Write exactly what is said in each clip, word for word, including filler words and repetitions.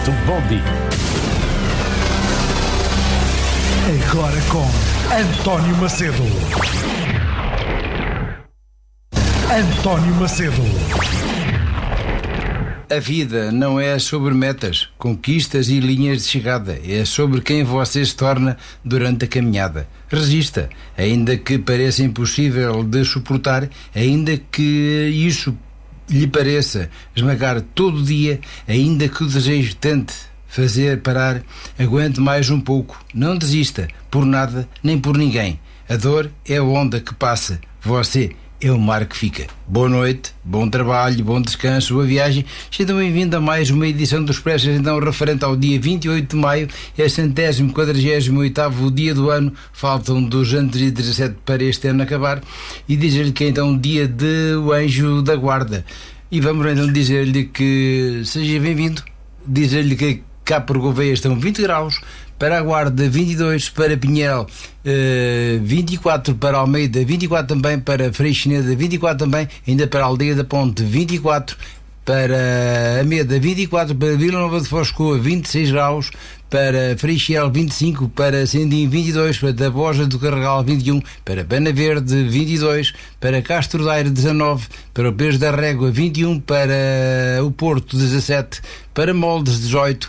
muito bom dia. Agora com António Macedo. António Macedo. A vida não é sobre metas, conquistas e linhas de chegada. É sobre quem você se torna durante a caminhada. Resista, ainda que pareça impossível de suportar, ainda que isso lhe pareça esmagar todo o dia, ainda que o desejo tente fazer parar, aguente mais um pouco. Não desista, por nada nem por ninguém. A dor é a onda que passa. Você é o mar que fica. Boa noite, bom trabalho, bom descanso, boa viagem. Seja bem-vindo a mais uma edição do Expresso, então referente ao dia vinte e oito de maio, é centésimo, quadragésimo oitavo dia do ano. Faltam duzentos e dezassete para este ano acabar. E dizer-lhe que é então dia de o Anjo da Guarda. E vamos então dizer-lhe que seja bem-vindo. Dizer-lhe que cá por Gouveia estão vinte graus, para a Guarda vinte e dois, para Pinhel uh, vinte e quatro, para Almeida vinte e quatro também, para Freixineda vinte e quatro também, ainda para a Aldeia da Ponte vinte e quatro, para Ameda vinte e quatro, para Vila Nova de Foscoa vinte e seis graus, para Freixel vinte e cinco, para Sendim vinte e dois, para Tabosa do Carregal vinte e um, para Pena Verde vinte e dois, para Castro Daire dezanove, para o Peixe da Régua vinte e um, para o Porto dezassete, para Moldes dezoito,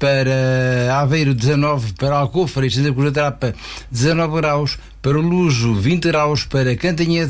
para Aveiro dezanove, para Alcofre e Santa Cruz da Trapa dezanove graus, para o Luso vinte graus, para Cantanhede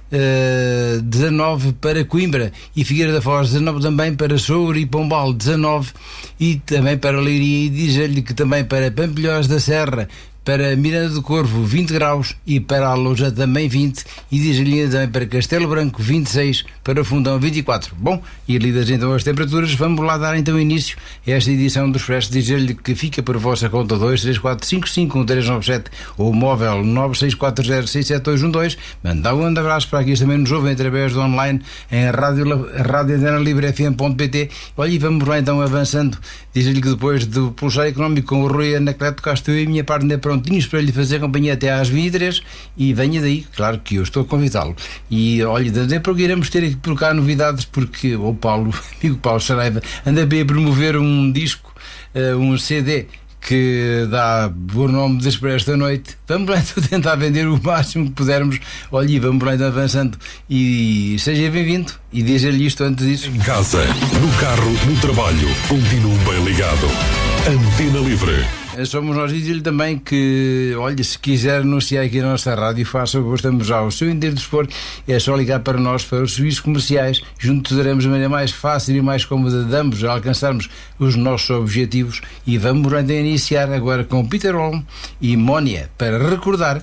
uh, dezanove, para Coimbra e Figueira da Foz dezanove também, para Soura e Pombal dezanove e também para Leiria. E diz-lhe que também para Pampilhós da Serra, para Miranda do Corvo vinte graus e para a Lousa também vinte, e diz-lhe também para Castelo Branco vinte e seis, para Fundão vinte e quatro. Bom, e lidas então as temperaturas, vamos lá dar então início a esta edição do Expresso. Dizer-lhe que fica por vossa conta dois três quatro cinco cinco um três nove sete ou móvel nove seis quatro zero seis sete dois um dois. Mandar um grande abraço para aqui, também nos ouvem através do online em rádio, rádio antena livre f m ponto p t. Olha, e vamos lá então avançando. Dizer-lhe que depois do Pulsar Económico com o Rui Anacleto, cá estou eu e a minha parte ainda prontinhos para lhe fazer companhia até às vinte e três, e venha daí, claro que eu estou a convidá-lo. E olha, também porque iremos ter aqui por cá novidades, porque o Paulo, amigo Paulo Saraiva, anda bem a promover um disco, uh, um C D que dá por nome de Expresso da Noite. Vamos lá então tentar vender o máximo que pudermos. Olha, e vamos lá então avançando. E seja bem-vindo. E dizer-lhe isto antes disso. Em casa, no carro, no trabalho, continue bem ligado. Antena Livre. Somos nós. E dizer-lhe também que, olha, se quiser anunciar aqui na nossa rádio, faça o que gostamos ao seu inteiro dispor. É só ligar para nós, para os serviços comerciais. Juntos daremos a maneira mais fácil e mais cómoda de ambos a alcançarmos os nossos objetivos. E vamos então iniciar agora com Peter Olm e Mónia, para recordar.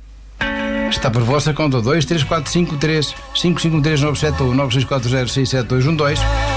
Está por vossa conta dois três quatro cinco três cinco cinco três nove sete ou nove seis quatro zero seis sete dois um dois.